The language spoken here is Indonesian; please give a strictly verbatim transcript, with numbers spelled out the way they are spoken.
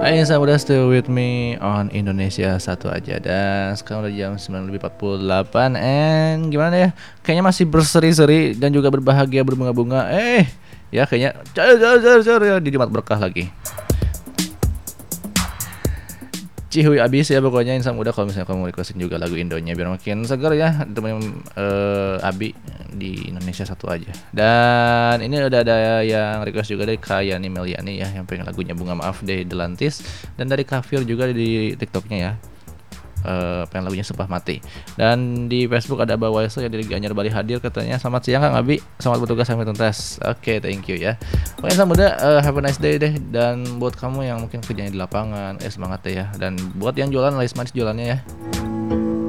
Hai Insan Muda, still with me on Indonesia satu aja. Dan sekarang udah jam sembilan lebih empat puluh delapan. And gimana ya, kayaknya masih berseri-seri dan juga berbahagia, berbunga-bunga. Eh ya kayaknya car car car car ya di Jumat Berkah lagi. Cihuy abis ya pokoknya Insan Muda. Kalau misalnya kamu requestin juga lagu Indonya biar makin segar ya, temen uh, Abi di Indonesia satu aja. Dan ini udah ada yang request juga dari Kayani Meliani ya, yang pengen lagunya Bunga Maaf deh Delantis. Dan dari Kafir juga di TikToknya ya, uh, pengen lagunya Sumpah Mati. Dan di Facebook ada Abah Waiso yang dari Gianyar Bali hadir, katanya selamat siang Kang Abi, selamat bertugas sampai tuntas. Oke, okay, thank you ya. Pokoknya Insan Muda, uh, have a nice day deh. Dan buat kamu yang mungkin kerjanya di lapangan, eh semangat deh ya. Dan buat yang jualan, laris manis jualannya ya.